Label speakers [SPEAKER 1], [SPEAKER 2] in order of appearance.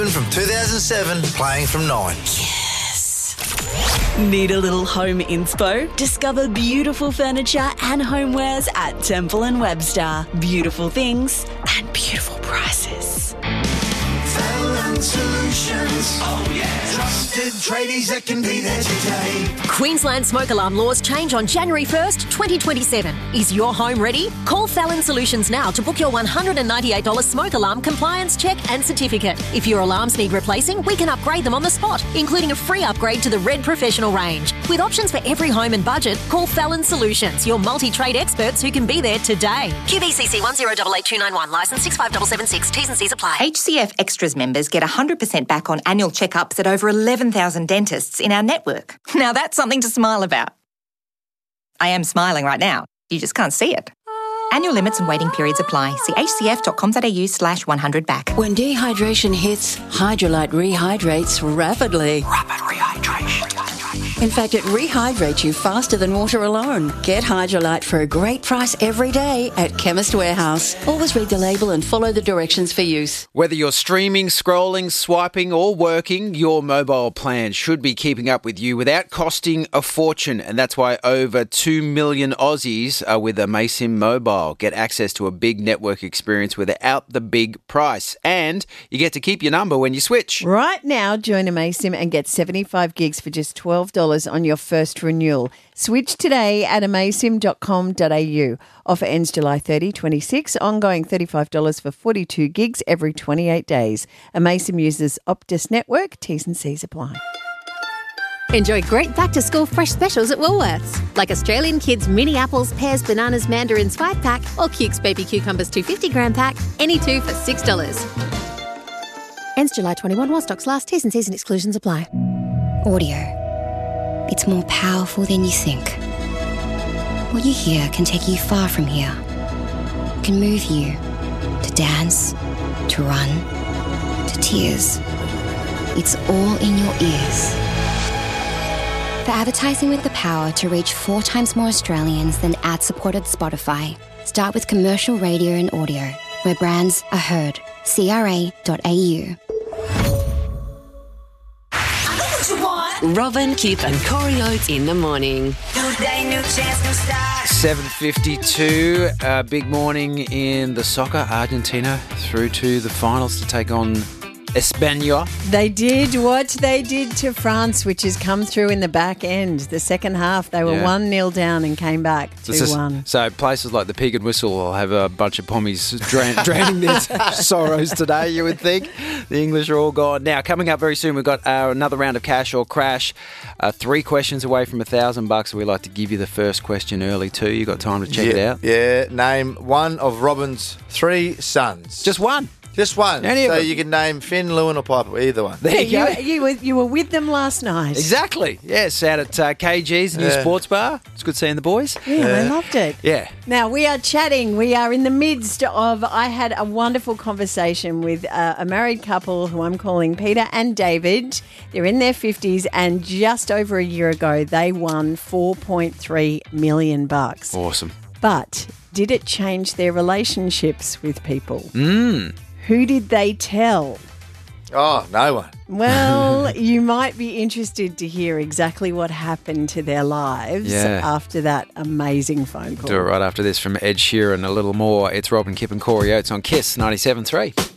[SPEAKER 1] open from 2007, playing from 9.
[SPEAKER 2] Need a little home inspo? Discover beautiful furniture and homewares at Temple & Webster. Beautiful things and beautiful prices.
[SPEAKER 3] Fallon Solutions. Oh, yeah. Trusted tradies that can be there today.
[SPEAKER 4] Queensland smoke alarm laws change on January 1st, 2027. Is your home ready? Call Fallon Solutions now to book your $198 smoke alarm compliance check and certificate. If your alarms need replacing, we can upgrade them on the spot, including a free upgrade to the Red Professional range. With options for every home and budget, call Fallon Solutions, your multi-trade experts who can be there today. QBCC 1088291, licence 65776, T's and C's apply.
[SPEAKER 5] HCF Extras members get 100% back on annual checkups at over 11,000 dentists in our network. Now that's something to smile about. I am smiling right now. You just can't see it. Annual limits and waiting periods apply. See hcf.com.au/100back.
[SPEAKER 6] When dehydration hits, Hydrolite rehydrates rapidly.
[SPEAKER 3] Rapid rehydration.
[SPEAKER 6] In fact, it rehydrates you faster than water alone. Get Hydrolite for a great price every day at Chemist Warehouse. Always read the label and follow the directions for use.
[SPEAKER 7] Whether you're streaming, scrolling, swiping or working, your mobile plan should be keeping up with you without costing a fortune. And that's why over 2 million Aussies are with amaysim Mobile. Get access to a big network experience without the big price. And you get to keep your number when you switch.
[SPEAKER 8] Right now, join amaysim and get 75 gigs for just $12 on your first renewal. Switch today at amaysim.com.au. Offer ends July 30, 26. Ongoing $35 for 42 gigs every 28 days. amaysim uses Optus Network. T's and C's apply.
[SPEAKER 4] Enjoy great back-to-school fresh specials at Woolworths, like Australian Kids mini apples, pears, bananas, mandarins 5-pack or Cukes baby cucumbers 250-gram pack, any two for $6. Ends July 21 while stocks last. T's and C's and exclusions apply.
[SPEAKER 9] Audio. It's more powerful than you think. What you hear can take you far from here. It can move you to dance, to run, to tears. It's all in your ears. For advertising with the power to reach 4 times more Australians than ad-supported Spotify, start with commercial radio and audio, where brands are heard. CRA.au.
[SPEAKER 10] Robin, Kip and Corey Oates in the morning.
[SPEAKER 7] 7:52, big morning in the soccer. Argentina through to the finals to take on España.
[SPEAKER 8] They did what they did to France, which has come through in the back end. The second half, they were 1-0 down and came back 2-1.
[SPEAKER 7] So places like the Pig and Whistle will have a bunch of pommies drowning their sorrows today, you would think. The English are all gone. Now, coming up very soon, we've got another round of Cash or Crash. 3 questions away from $1,000. We like to give you the first question early too. You got time to check it out?
[SPEAKER 1] Yeah, name one of Robin's 3 sons.
[SPEAKER 7] Just one?
[SPEAKER 1] Just one.
[SPEAKER 7] Any
[SPEAKER 1] so
[SPEAKER 7] of them.
[SPEAKER 1] you can name Finn, Lewin or Piper, either one.
[SPEAKER 7] There you go.
[SPEAKER 8] You were with them last night.
[SPEAKER 7] Exactly. Yes, out at KG's, the new sports bar. It's good seeing the boys.
[SPEAKER 8] Yeah, I loved it.
[SPEAKER 7] Yeah.
[SPEAKER 8] Now, we are chatting. We are in the midst of, I had a wonderful conversation with a married couple who I'm calling Peter and David. They're in their 50s and just over a year ago, they won $4.3 million.
[SPEAKER 7] Awesome.
[SPEAKER 8] But did it change their relationships with people?
[SPEAKER 7] Who
[SPEAKER 8] did they tell?
[SPEAKER 1] Oh, no one.
[SPEAKER 8] Well, you might be interested to hear exactly what happened to their lives after that amazing phone call.
[SPEAKER 7] Do it right after this from Ed Sheeran. A little more. It's Robin, Kip and Corey Oates on KISS 97.3.